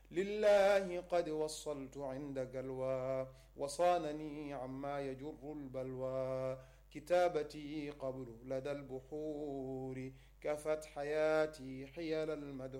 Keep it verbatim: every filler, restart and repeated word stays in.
لله قد وصلت عند قلوى وصانني عما يجر البلوى. كتابتي قبل لدى البحور كفت حياتي حيل المدحور.